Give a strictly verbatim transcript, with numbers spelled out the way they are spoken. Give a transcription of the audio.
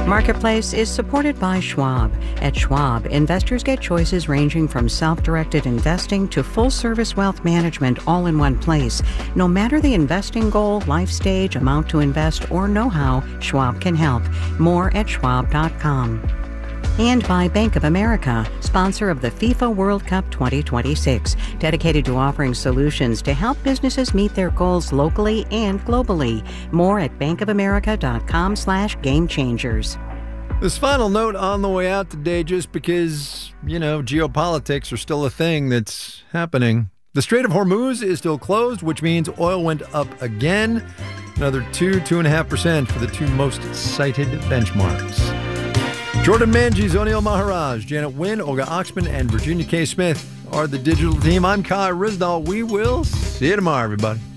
Marketplace is supported by Schwab. At Schwab, investors get choices ranging from self-directed investing to full-service wealth management all in one place. No matter the investing goal, life stage, amount to invest, or know-how, Schwab can help. More at schwab dot com. And by Bank of America, sponsor of the FIFA World Cup twenty twenty-six, dedicated to offering solutions to help businesses meet their goals locally and globally. More at bankofamerica.com slash game changers. This final note on the way out today, just because, you know, geopolitics are still a thing that's happening. The Strait of Hormuz is still closed, which means oil went up again. Another two, two and a half percent for the two most cited benchmarks. Jordan Manges, O'Neill Maharaj, Janet Wynn, Olga Oxman, and Virginia K. Smith are the digital team. I'm Kai Rizdal. We will see you tomorrow, everybody.